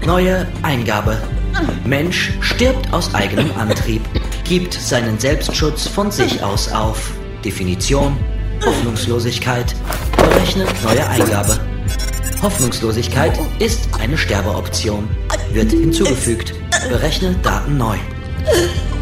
Neue Eingabe. Mensch stirbt aus eigenem Antrieb, gibt seinen Selbstschutz von sich aus auf. Definition: Hoffnungslosigkeit. Berechne neue Eingabe. Hoffnungslosigkeit ist eine Sterbeoption. Wird hinzugefügt. Berechne Daten neu.